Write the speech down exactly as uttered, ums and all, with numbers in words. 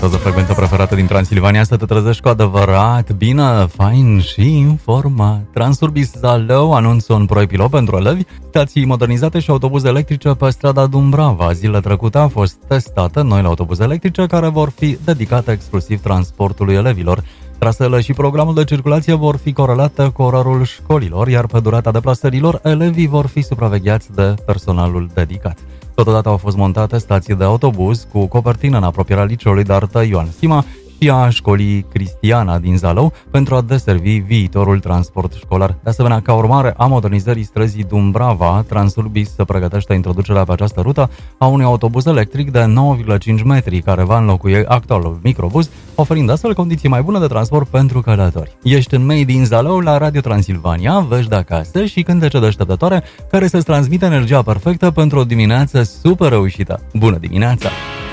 ascultezi o frecvență preferată din Transilvania să te trezești cu adevărat bine, fain și informat. Transurbis Zalău anunță un proiect pilot pentru elevi, stații modernizate și autobuze electrice pe strada Dumbrava. Zilele trecute au fost testate noile autobuze electrice care vor fi dedicate exclusiv transportului elevilor. Trasele și programul de circulație vor fi corelate cu orarul școlilor, iar pe durata deplasărilor, elevii vor fi supravegheați de personalul dedicat. Totodată au fost montate stații de autobuz cu copertină în apropierea liceului de artă Ioan Sima și a școlii Cristiana din Zalău pentru a deservi viitorul transport școlar. De asemenea, ca urmare a modernizării străzii Dumbrava, Transurbis se pregătește introducerea pe această rută a unui autobuz electric de nouă virgulă cinci metri care va înlocui actualul microbuz, oferind astfel condiții mai bune de transport pentru călători. Ești în Made in Zalău la Radio Transilvania, vești de acasă și cântece deșteptătoare care să-ți transmită energia perfectă pentru o dimineață super reușită. Bună dimineața!